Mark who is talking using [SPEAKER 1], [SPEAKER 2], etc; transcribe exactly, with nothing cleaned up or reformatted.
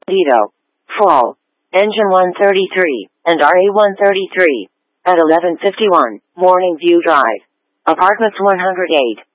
[SPEAKER 1] Lido. Fall. Engine one thirty-three, and R A one thirty-three. At eleven fifty-one, Morning View Drive. Apartments one hundred eight.